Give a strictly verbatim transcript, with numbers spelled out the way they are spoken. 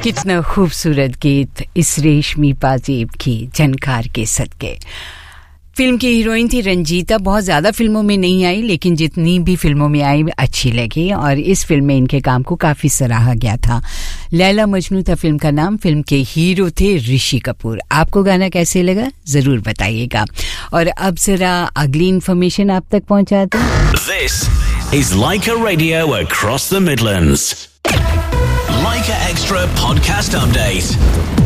कितना खूबसूरत गीत इस रेशमी पाजेब की झनकार के सदके। फिल्म की हीरोइन थी रंजीता। बहुत ज़्यादा फिल्मों में नहीं आई, लेकिन जितनी भी फिल्मों में आई अच्छी लगी और इस फिल्म में इनके काम को काफ़ी सराहा गया था। लैला मजनू था फिल्म का नाम। फिल्म के हीरो थे ऋषि कपूर। आपको गाना कैसे लगा ज़रूर बताइएगा। और अब ज़रा अगली इन्फॉर्मेशन आप तक पहुँचाते हैं। This is Leica Radio across the Midlands. Leica Extra Podcast Update.